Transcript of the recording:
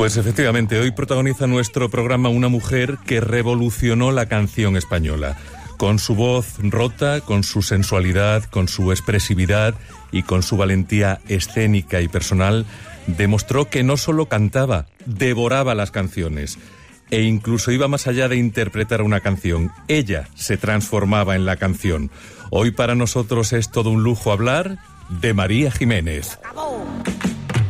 Pues efectivamente, hoy protagoniza nuestro programa una mujer que revolucionó la canción española. Con su voz rota, con su sensualidad, con su expresividad y con su valentía escénica y personal, demostró que no solo cantaba, devoraba las canciones. E incluso iba más allá de interpretar una canción. Ella se transformaba en la canción. Hoy para nosotros es todo un lujo hablar de María Jiménez.